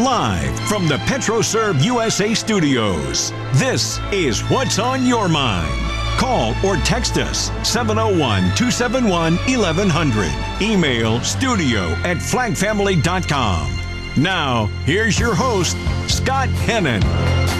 Live from the PetroServe USA studios, this is What's on Your Mind. Call or text us 701-271-1100. Email studio@flagfamily.com. Now, here's your host, Scott Hennon.